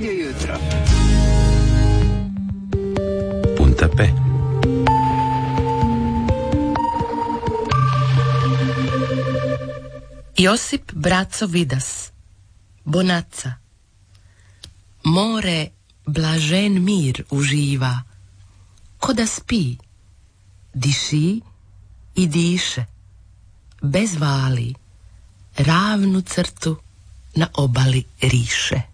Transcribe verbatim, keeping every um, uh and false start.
Radio Jutro. Punta P. Josip Braco Vidas, Bonaca. More blažen mir uživa, ko da spi, diši i diše, bez vali, ravnu crtu na obali riše.